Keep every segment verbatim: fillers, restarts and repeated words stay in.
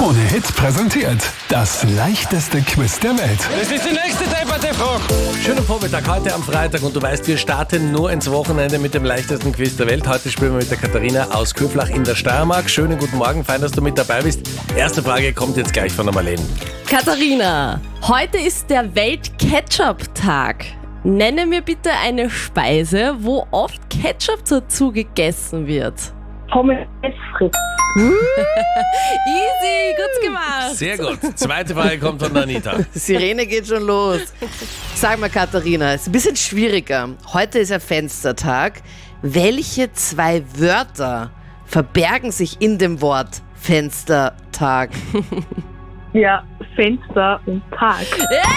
Krone Hit präsentiert das leichteste Quiz der Welt. Das ist die nächste Debatte-Frage. Schönen Vormittag, heute am Freitag und du weißt, wir starten nur ins Wochenende mit dem leichtesten Quiz der Welt. Heute spielen wir mit der Katharina aus Köflach in der Steiermark. Schönen guten Morgen, fein, dass du mit dabei bist. Erste Frage kommt jetzt gleich von der Marlene. Katharina, heute ist der Welt-Ketchup-Tag. Nenne mir bitte eine Speise, wo oft Ketchup dazu gegessen wird. Pommes frites. Easy, gut gemacht. Sehr gut. Zweite Frage kommt von der Anita. Sirene geht schon los. Sag mal, Katharina, ist ein bisschen schwieriger. Heute ist ja Fenstertag. Welche zwei Wörter verbergen sich in dem Wort Fenstertag? Ja, Fenster und Tag.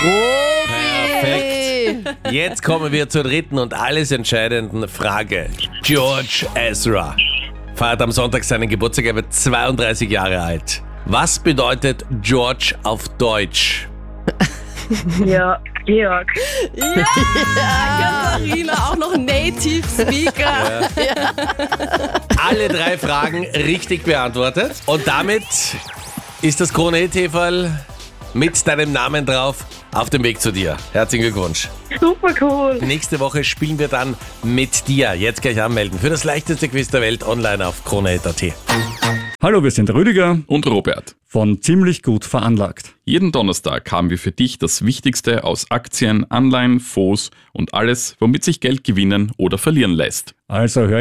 Perfekt. Jetzt kommen wir zur dritten und alles entscheidenden Frage. George Ezra feiert am Sonntag seinen Geburtstag, er wird zweiunddreißig Jahre alt. Was bedeutet George auf Deutsch? Ja, Georg. Ja, Katharina, auch noch Native Speaker. Alle drei Fragen richtig beantwortet. Und damit ist das Krone Hit-Häferl mit deinem Namen drauf auf dem Weg zu dir. Herzlichen Glückwunsch. Super cool. Nächste Woche spielen wir dann mit dir. Jetzt gleich anmelden für das leichteste Quiz der Welt online auf krone punkt at. Hallo, wir sind Rüdiger und Robert. von Ziemlich gut veranlagt. Jeden Donnerstag haben wir für dich das Wichtigste aus Aktien, Anleihen, Fonds und alles, womit sich Geld gewinnen oder verlieren lässt. Also hör